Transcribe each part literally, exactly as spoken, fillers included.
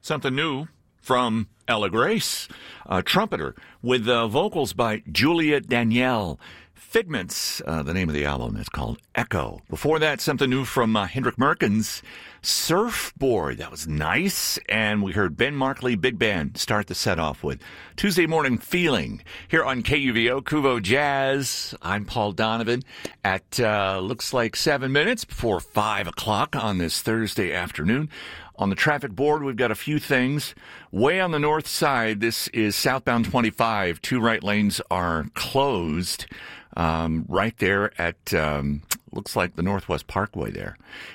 something new from Ella Grace, a trumpeter, with uh, vocals by Julia Danielle. Figments, uh, the name of the album is called Echo. Before that, something new from uh, Hendrik Merkens, Surfboard. That was nice. And we heard Ben Markley Big Band start the set off with Tuesday Morning Feeling here on K U V O, Kuvo Jazz. I'm Paul Donovan at, uh, looks like seven minutes before five o'clock on this Thursday afternoon. On the traffic board, we've got a few things. Way on the north side, this is southbound twenty-five. Two right lanes are closed um, right there at, um, looks like the Northwest Parkway there.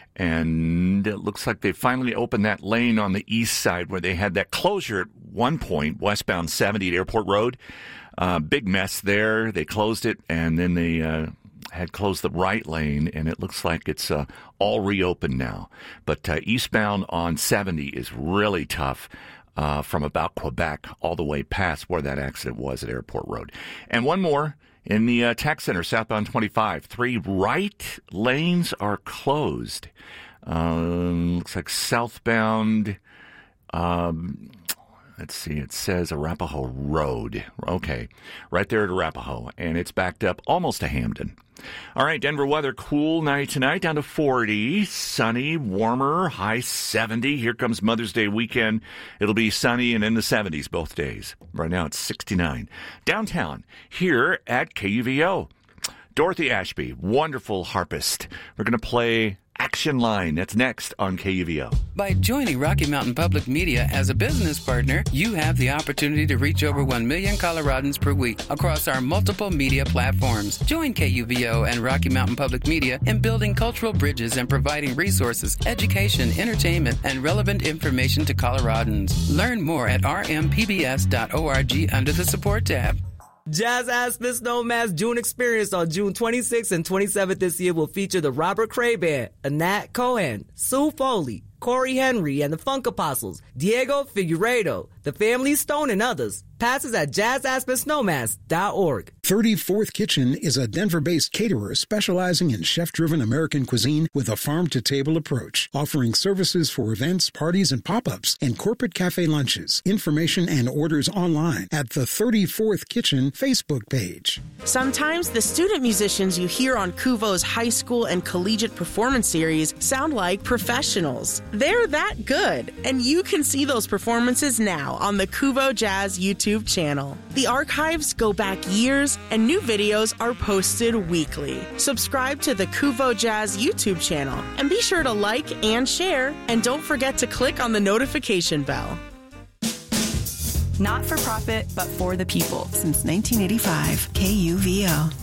And it looks like they finally opened that lane on the east side where they had that closure at one point, westbound seventy at Airport Road. Uh, big mess there. They closed it, and then they uh, had closed the right lane, and it looks like it's uh, all reopened now. But uh, eastbound on seventy is really tough. Uh, from about Quebec all the way past where that accident was at Airport Road. And one more in the uh, Tech Center, southbound twenty-five. Three right lanes are closed. Um, looks like southbound, um, let's see, it says Arapahoe Road. Okay, right there at Arapahoe. And it's backed up almost to Hamden. All right, Denver weather, cool night tonight, down to forty, sunny, warmer, high seventy. Here comes Mother's Day weekend. It'll be sunny and in the seventies both days. Right now it's sixty-nine. Downtown, here at K U V O. Dorothy Ashby, wonderful harpist. We're going to play Action Line. That's next on K U V O. By joining Rocky Mountain Public Media as a business partner, you have the opportunity to reach over one million Coloradans per week across our multiple media platforms. Join K U V O and Rocky Mountain Public Media in building cultural bridges and providing resources, education, entertainment, and relevant information to Coloradans. Learn more at r m p b s dot org under the support tab. Jazz Aspen Snowmass June Experience on June twenty-sixth and twenty-seventh this year will feature the Robert Cray Band, Anat Cohen, Sue Foley, Corey Henry and the Funk Apostles, Diego Figueiredo, the Family Stone, and others. Passes at jazz aspen snowmass dot org. thirty-fourth Kitchen is a Denver-based caterer specializing in chef-driven American cuisine with a farm-to-table approach, offering services for events, parties, and pop-ups, and corporate cafe lunches. Information and orders online at the thirty-fourth Kitchen Facebook page. Sometimes the student musicians you hear on Kuvo's high school and collegiate performance series sound like professionals. They're that good, and you can see those performances now on the Kuvo Jazz YouTube channel. The archives go back years, and new videos are posted weekly. Subscribe to the Kuvo Jazz YouTube channel, and be sure to like and share, and don't forget to click on the notification bell. Not for profit, but for the people. Since nineteen eighty-five, K U V O.